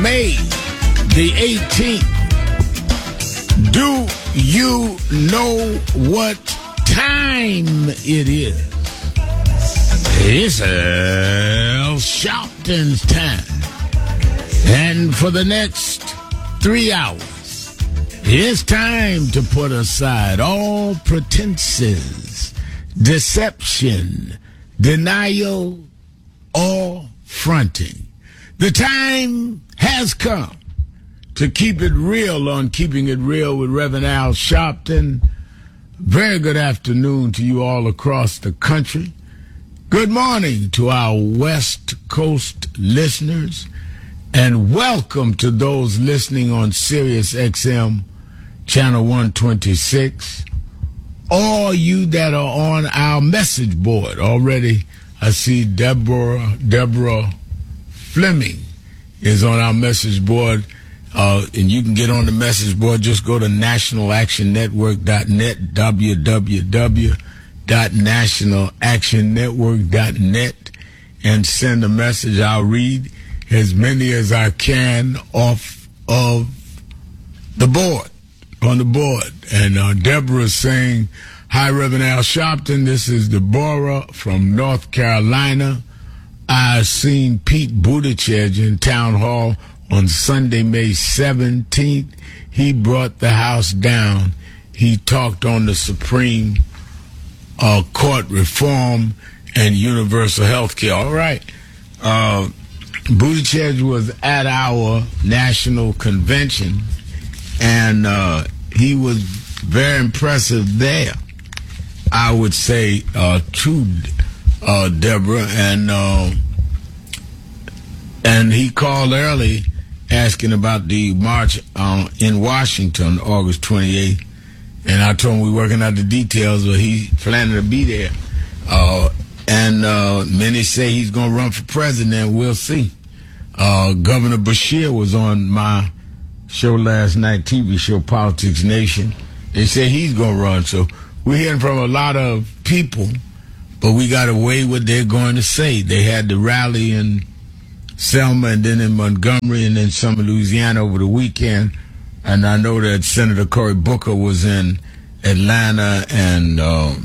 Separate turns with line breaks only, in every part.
May the 18th. Do you know what time it is? It's Al Sharpton's time. And for the next 3 hours, it's time to put aside all pretenses, deception, denial, or fronting. The time has come to keep it real on Keeping It Real with Reverend Al Sharpton. Very good afternoon to you all across the country. Good morning to our West Coast listeners, and welcome to those listening on Sirius XM Channel 126. All you that are on our message board already. I see Deborah Fleming is on our message board. And you can get on the message board. Just go to nationalactionnetwork.net, www.nationalactionnetwork.net, and send a message. I'll read as many as I can off of the board, on the board. And Deborah's saying, "Hi, Reverend Al Sharpton. This is Deborah from North Carolina. I've seen Pete Buttigieg in Town Hall on Sunday, May 17th. He brought the House down. He talked on the Supreme Court reform and universal health care." All right. Buttigieg was at our national convention, and he was very impressive there, I would say, to Deborah. And he called early asking about the march in Washington, August 28th. And I told him we're working out the details, but he's planning to be there. And many say he's going to run for president. We'll see. Governor Beshear was on my show last night, TV show Politics Nation. They say he's going to run. So we're hearing from a lot of people, but we got to weigh what they're going to say. They had the rally in Selma and then in Montgomery and then some in Louisiana over the weekend. And I know that Senator Cory Booker was in Atlanta, and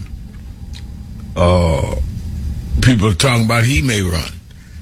people are talking about he may run.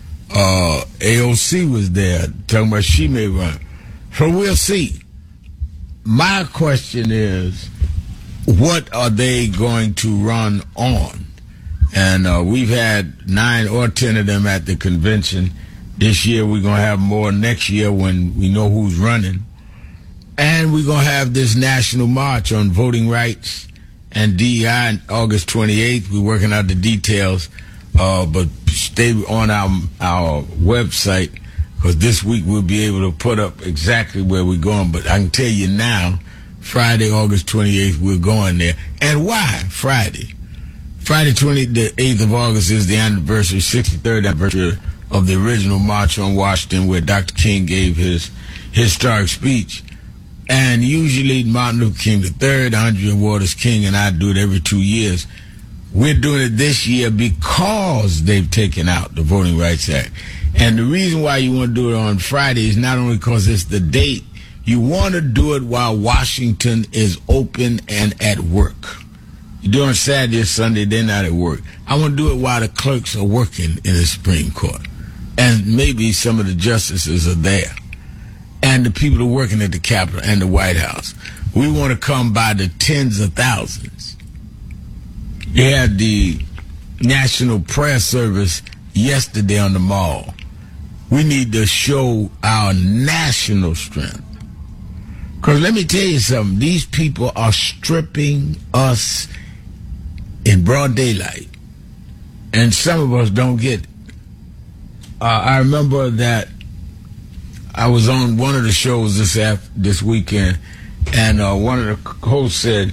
AOC was there talking about she may run. So we'll see. My question is, what are they going to run on? And we've had 9 or 10 of them at the convention. This year we're going to have more next year when we know who's running. And we're going to have this national march on voting rights and DEI on August 28th. We're working out the details, but stay on our website, because this week we'll be able to put up exactly where we're going. But I can tell you now, Friday, August 28th, we're going there. And why Friday? Friday, the 8th of August is the anniversary, 63rd anniversary of the original March on Washington, where Dr. King gave his historic speech. And usually Martin Luther King III, Andrea Waters King, and I do it every 2 years. We're doing it this year because they've taken out the Voting Rights Act. And the reason why you want to do it on Friday is not only because it's the date, you want to do it while Washington is open and at work. You do it on Saturday or Sunday, they're not at work. I want to do it while the clerks are working in the Supreme Court. And maybe some of the justices are there. And the people are working at the Capitol and the White House. We want to come by the tens of thousands. You had the National Prayer Service yesterday on the Mall. We need to show our national strength. Because let me tell you something. These people are stripping us in broad daylight. And some of us don't get it. I remember that I was on one of the shows this weekend, and one of the hosts said,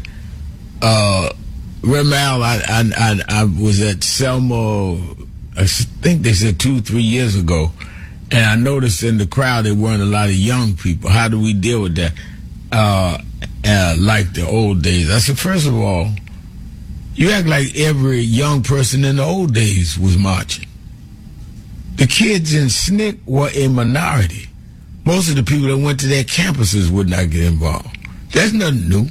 Reverend Al, I was at Selma, I think they said 2-3 years ago, and I noticed in the crowd there weren't a lot of young people. How do we deal with that? Like the old days. I said, first of all, you act like every young person in the old days was marching. The kids in SNCC were a minority. most of the people that went to their campuses would not get involved. That's nothing new.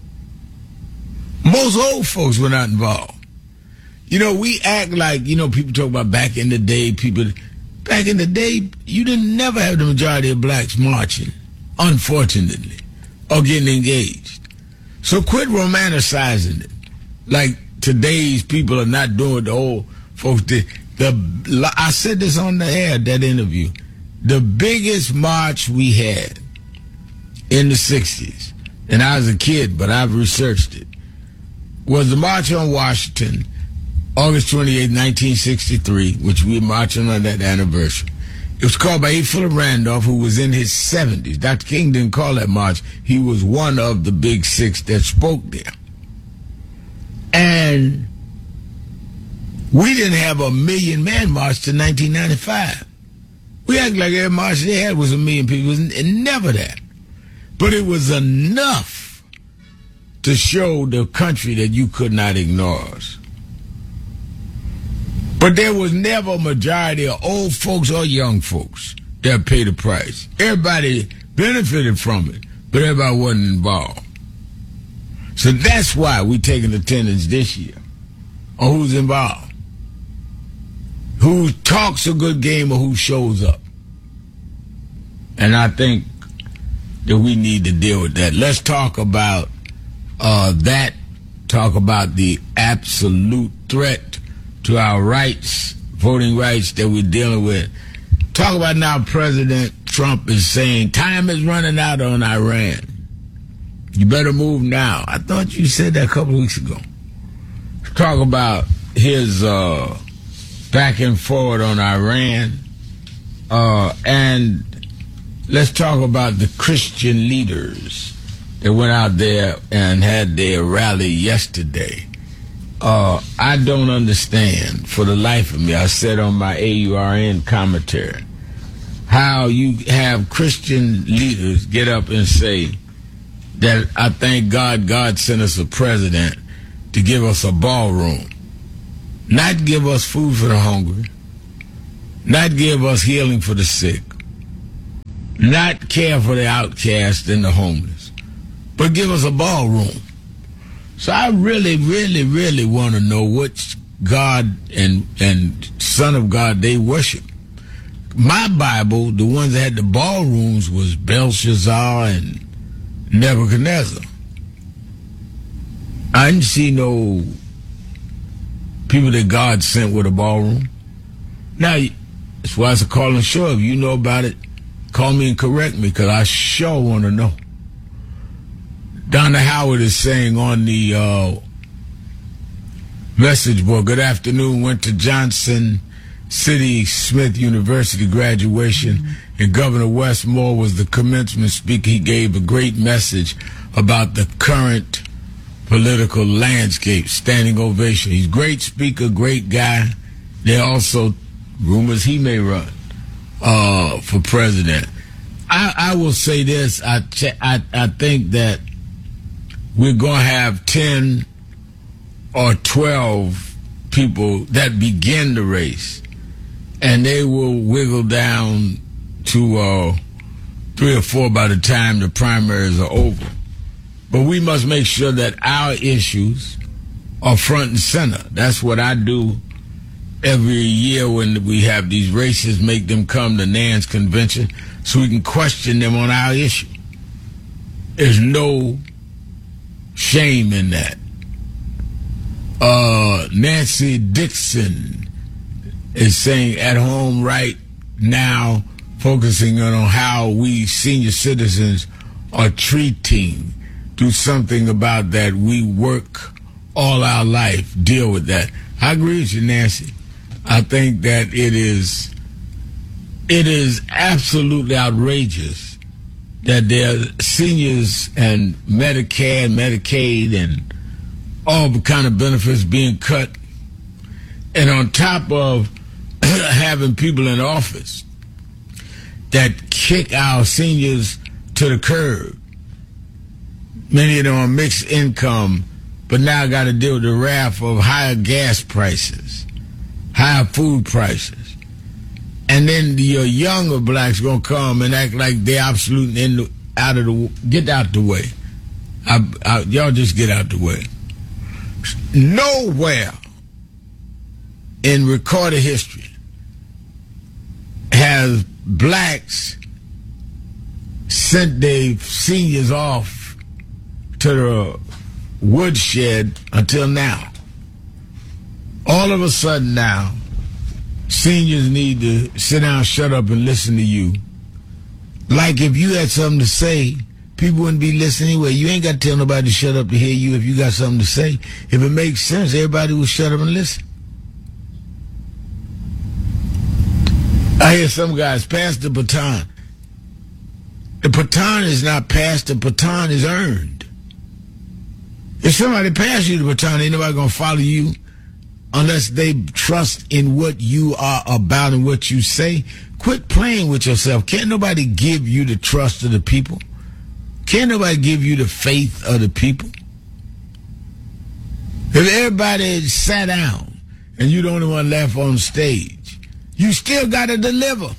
Most old folks were not involved. You know, we act like, you know, people talk about back in the day, back in the day, you didn't never have the majority of blacks marching, unfortunately, or getting engaged. So quit romanticizing it. Like today's people are not doing the old folks did. I said this on the air, that interview. The biggest march we had in the 60s, and I was a kid, but I've researched it, was the March on Washington, August 28, 1963, which we're marching on that anniversary. It was called by A. Philip Randolph, who was in his 70s. Dr. King didn't call that march. He was one of the big six that spoke there. And we didn't have a million-man march till 1995. We act like every march they had was a million people. It was never that. But it was enough to show the country that you could not ignore us. But there was never a majority of old folks or young folks that paid the price. Everybody benefited from it, but everybody wasn't involved. So that's why we're taking attendance this year on who's involved, who talks a good game or who shows up. And I think that we need to deal with that. Let's talk about that, talk about the absolute threat to our rights, voting rights that we're dealing with. Talk about now President Trump is saying time is running out on Iran. You better move now. I thought you said that a couple of weeks ago. Talk about his back and forward on Iran. And let's talk about the Christian leaders that went out there and had their rally yesterday. I don't understand for the life of me, I said on my AURN commentary, how you have Christian leaders get up and say that I thank God sent us a president to give us a ballroom, not give us food for the hungry, not give us healing for the sick, not care for the outcast and the homeless, but give us a ballroom. So I really, really, really want to know which God and Son of God they worship. My Bible, the ones that had the ballrooms was Belshazzar and Nebuchadnezzar. I didn't see no people that God sent with a ballroom. Now, that's why it's a calling show. If you know about it, call me and correct me, because I sure want to know. Donna Howard is saying on the message board, good afternoon, went to Johnson City Smith University graduation, and Governor Wes Moore was the commencement speaker. He gave a great message about the current political landscape, standing ovation. He's a great speaker, great guy. There are also rumors he may run for president. I will say this, I think that we're going to have 10 or 12 people that begin the race, and they will wiggle down to 3 or 4 by the time the primaries are over. But we must make sure that our issues are front and center. That's what I do every year when we have these races, make them come to NAN's convention so we can question them on our issue. There's no shame in that. Nancy Dixon is saying at home right now, focusing on how we senior citizens are treating. Do something about that. We work all our life, deal with that. I agree with you, Nancy. I think that it is absolutely outrageous that there are seniors and Medicare and Medicaid and all the kind of benefits being cut. And on top of having people in office that kick our seniors to the curb, many of them are mixed income, but now got to deal with the wrath of higher gas prices, higher food prices. And then your younger blacks gonna come and act like they're absolute and get out the way. Y'all just get out the way. Nowhere in recorded history has blacks sent their seniors off to the woodshed until now. All of a sudden now, seniors need to sit down, shut up, and listen to you. Like if you had something to say, people wouldn't be listening anyway. You ain't got to tell nobody to shut up to hear you if you got something to say. If it makes sense, everybody will shut up and listen. I hear some guys pass the baton. The baton is not passed, the baton is earned. If somebody passes you the baton, ain't nobody going to follow you unless they trust in what you are about and what you say. Quit playing with yourself. Can't nobody give you the trust of the people? Can't nobody give you the faith of the people? If everybody sat down and you the only one left on stage, you still got to deliver.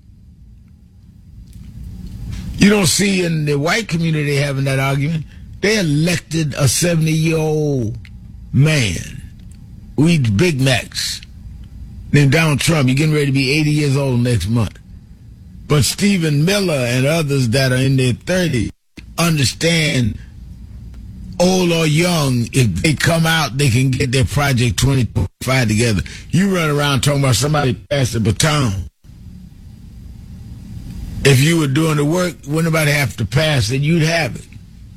You don't see in the white community having that argument. They elected a 70-year-old man who eats Big Macs named Donald Trump. He's getting ready to be 80 years old next month. But Stephen Miller and others that are in their 30s understand, old or young, if they come out, they can get their Project 2025 together. You run around talking about somebody passed the baton. If you were doing the work, wouldn't nobody have to pass it, you'd have it.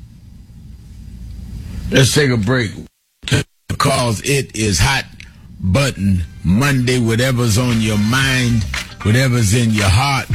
Let's take a break because it is Hot Button Monday. Whatever's on your mind, whatever's in your heart,